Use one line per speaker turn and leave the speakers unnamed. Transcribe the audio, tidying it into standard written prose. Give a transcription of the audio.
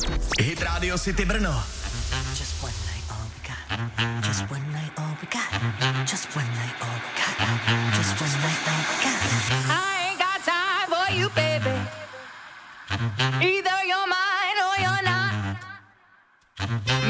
Hit Radio City Brno.
Just one night all we got. Just one night all we got. Just one night all we got. Just one night all we got. I ain't got time for you, baby. Either you're mine or you're not.